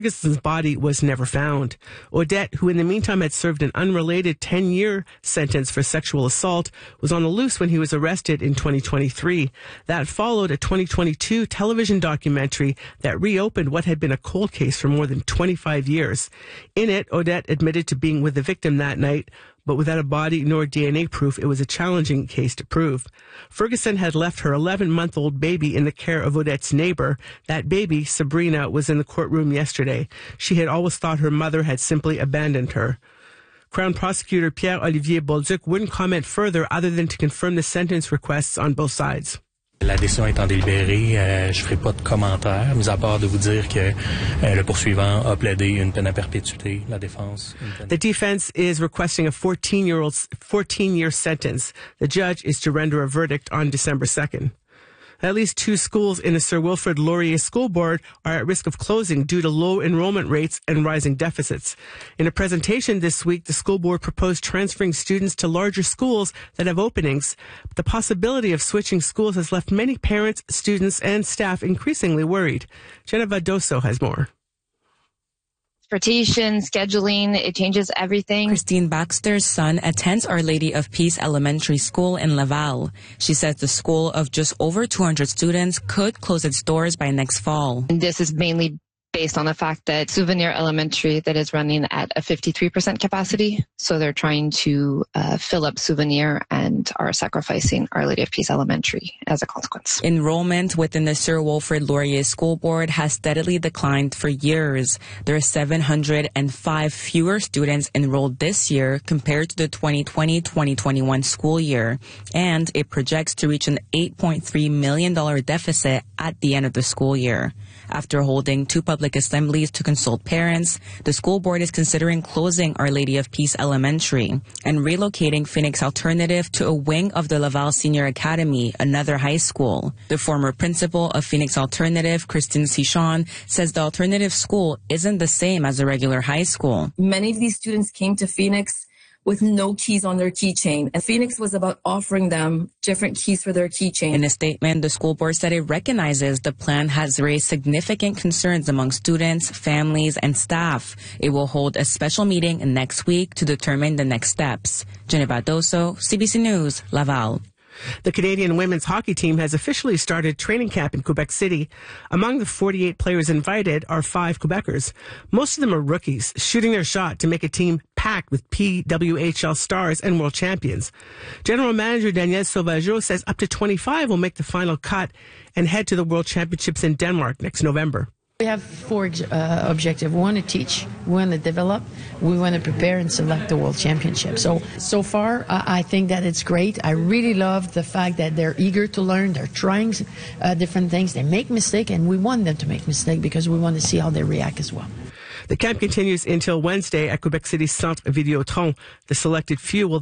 Ferguson's body was never found. Odette, who in the meantime had served an unrelated 10-year sentence for sexual assault, was on the loose when he was arrested in 2023. That followed a 2022 television documentary that reopened what had been a cold case for more than 25 years. In it, Odette admitted to being with the victim that night, but without a body nor DNA proof, it was a challenging case to prove. Ferguson had left her 11-month-old baby in the care of Odette's neighbor. That baby, Sabrina, was in the courtroom yesterday. She had always thought her mother had simply abandoned her. Crown Prosecutor Pierre-Olivier Bolduc wouldn't comment further other than to confirm the sentence requests on both sides. La décision étant délibérée, je ferai pas de commentaires, mis à part de vous dire que le poursuivant a plaidé une peine à perpétuité, la défense. The defense is requesting a 14-year sentence. The judge is to render a verdict on December 2nd. At least 2 schools in the Sir Wilfrid Laurier School Board are at risk of closing due to low enrollment rates and rising deficits. In a presentation this week, the school board proposed transferring students to larger schools that have openings. But the possibility of switching schools has left many parents, students, and staff increasingly worried. Jenna Vadoso has more. Transportation, scheduling, it changes everything. Christine Baxter's son attends Our Lady of Peace Elementary School in Laval. She says the school of just over 200 students could close its doors by next fall. And this is mainly based on the fact that Souvenir Elementary that is running at a 53% capacity. So they're trying to fill up Souvenir and are sacrificing Our Lady of Peace Elementary as a consequence. Enrollment within the Sir Wilfrid Laurier School Board has steadily declined for years. There are 705 fewer students enrolled this year compared to the 2020-2021 school year. And it projects to reach an $8.3 million deficit at the end of the school year. After holding 2 public assemblies to consult parents, the school board is considering closing Our Lady of Peace Elementary and relocating Phoenix Alternative to a wing of the Laval Senior Academy, another high school. The former principal of Phoenix Alternative, Christine Sichon, says the alternative school isn't the same as a regular high school. Many of these students came to Phoenix with no keys on their keychain. And Phoenix was about offering them different keys for their keychain. In a statement, the school board said it recognizes the plan has raised significant concerns among students, families, and staff. It will hold a special meeting next week to determine the next steps. Jenna Vadoso, CBC News, Laval. The Canadian women's hockey team has officially started training camp in Quebec City. Among the 48 players invited are 5 Quebecers. Most of them are rookies, shooting their shot to make a team packed with PWHL stars and world champions. General Manager Danielle Sauvageau says up to 25 will make the final cut and head to the World Championships in Denmark next November. We have 4 objectives. We want to teach, we want to develop, we want to prepare and select the World Championship. So far, I think that it's great. I really love the fact that they're eager to learn, they're trying different things, they make mistakes, and we want them to make mistakes because we want to see how they react as well. The camp continues until Wednesday at Quebec City's Centre Videotron. The selected few will